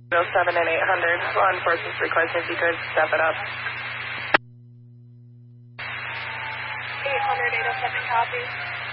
807 and 800. Law enforcement's requesting if you could step it up. 800, 807, copy.